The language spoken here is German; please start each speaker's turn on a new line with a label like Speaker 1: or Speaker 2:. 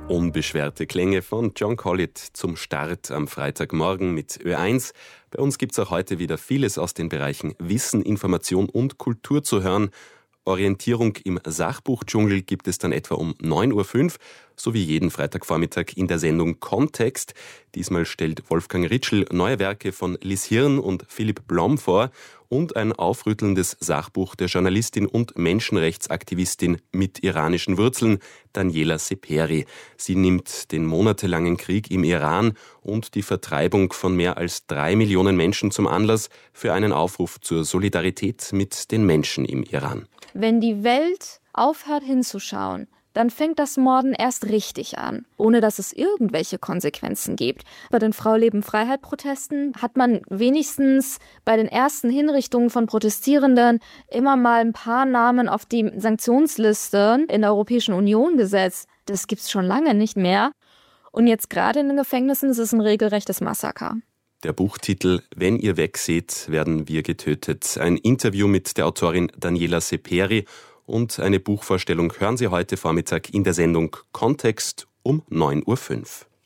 Speaker 1: Unbeschwerte Klänge von John Collett zum Start am Freitagmorgen mit Ö1. Bei uns gibt es auch heute wieder vieles aus den Bereichen Wissen, Information und Kultur zu hören. Orientierung im Sachbuchdschungel gibt es dann etwa um 9.05 Uhr, so wie jeden Freitagvormittag in der Sendung Kontext. Diesmal stellt Wolfgang Ritschl neue Werke von Liz Hirn und Philipp Blom vor und ein aufrüttelndes Sachbuch der Journalistin und Menschenrechtsaktivistin mit iranischen Wurzeln, Daniela Seperi. Sie nimmt den monatelangen Krieg im Iran und die Vertreibung von mehr als 3 Millionen Menschen zum Anlass für einen Aufruf zur Solidarität mit den Menschen im Iran.
Speaker 2: Wenn die Welt aufhört hinzuschauen, dann fängt das Morden erst richtig an, ohne dass es irgendwelche Konsequenzen gibt. Bei den Frau-Leben-Freiheit-Protesten hat man wenigstens bei den ersten Hinrichtungen von Protestierenden immer mal ein paar Namen auf die Sanktionsliste in der Europäischen Union gesetzt. Das gibt's schon lange nicht mehr. Und jetzt gerade in den Gefängnissen ist es ein regelrechtes Massaker.
Speaker 1: Der Buchtitel »Wenn ihr wegseht, werden wir getötet«. Ein Interview mit der Autorin Daniela Seperi und eine Buchvorstellung hören Sie heute Vormittag in der Sendung Kontext um 9.05 Uhr.